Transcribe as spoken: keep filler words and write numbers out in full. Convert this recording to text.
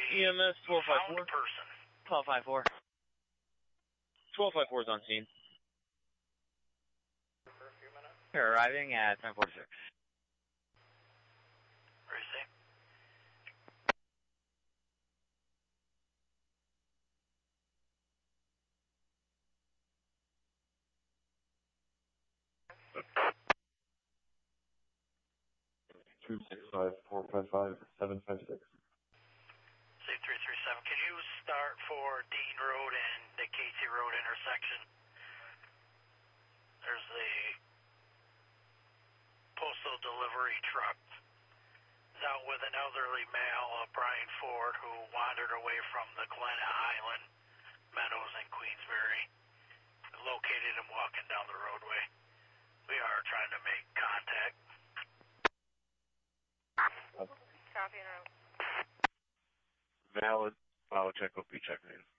E M S twelve five four. person. twelve five four. twelve five four is on scene. For a few minutes. We're arriving at ten forty-six. Where is he? two six five, four five five, seven five six. C three three seven, can you start for Dean Road and the Casey Road intersection? There's the postal delivery truck. It's out with an elderly male, uh, Brian Ford, who wandered away from the Glen Island Meadows in Queensbury. Located him walking down the roadway. We are trying to make contact. Copy and Valid. Follow check, O P check, native.